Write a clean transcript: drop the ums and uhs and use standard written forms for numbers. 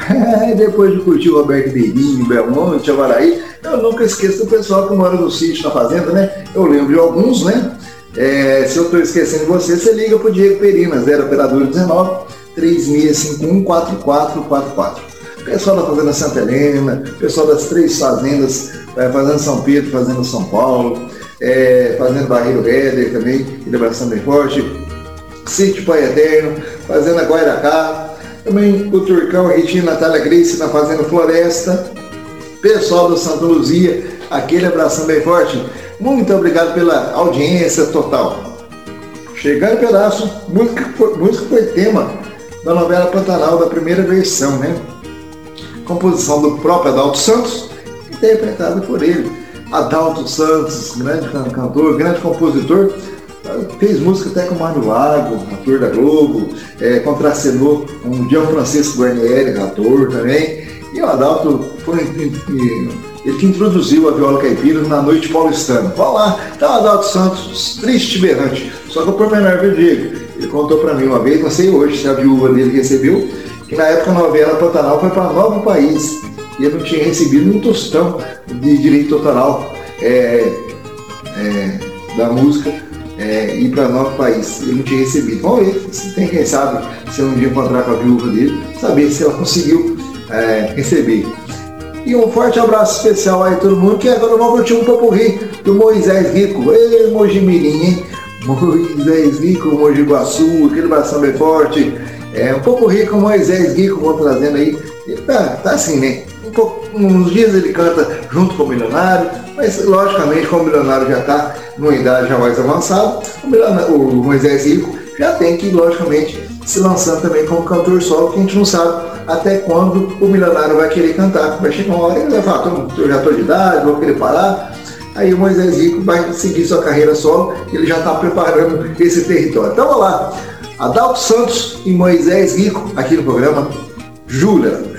Depois de curtir o Roberto Beirinho, Belmonte, Avaraí, eu nunca esqueço do pessoal que mora no sítio, na fazenda, né? Eu lembro de alguns, né? Se eu estou esquecendo de você liga para o Diego Perina, 0 operador 19 3651 4444. Pessoal da Fazenda Santa Helena, pessoal das 3 fazendas, Fazenda São Pedro, Fazenda São Paulo, Fazenda Barreiro Éder também, celebração bem forte, Sítio Pai Eterno, Fazenda Guairacá, também o Turcão, a Ritinha, Natália Grace na Fazenda Floresta, pessoal do Santa Luzia, aquele abração bem forte. Muito obrigado pela audiência total. Chegando em pedaço, música foi tema da novela Pantanal, da primeira versão, né? Composição do próprio Adalto Santos, interpretada por ele. Adalto Santos, grande cantor, grande compositor, fez música até com o Mário Lago, ator da Globo, contracenou com o Gianfrancesco Guarnieri, ator também. E o Adalto foi ele que introduziu a viola caipira na noite paulistana. Vamos lá, então Adalto Santos, triste e berrante, só que o pormenor que eu digo, ele contou para mim uma vez, não sei hoje se a viúva dele recebeu, que na época a novela Pantanal foi para 9 países, e ele não tinha recebido um tostão de direito autoral da música, ir para 9 países, ele não tinha recebido. Vamos ver, se tem quem sabe, se eu um dia encontrar com a viúva dele, saber se ela conseguiu receber. E um forte abraço especial aí a todo mundo, que agora vamos curtir um popurrí do Moisés Rico. Ei, Mojimirim, hein? Moisés Rico, Mogi Guaçu, aquele abração bem forte. Um popurrí com Moisés Rico, vamos trazendo aí. Ele tá assim, né? Uns dias ele canta junto com o Milionário, mas logicamente, como o Milionário já está numa idade já mais avançada, o Moisés Rico já tem que, logicamente, se lançando também como cantor solo, que a gente não sabe até quando o Milionário vai querer cantar. Vai chegar uma hora e ele vai falar, eu já estou de idade, vou querer parar. Aí o Moisés Rico vai seguir sua carreira solo, ele já está preparando esse território. Então vamos lá, Adalto Santos e Moisés Rico, aqui no programa Jura.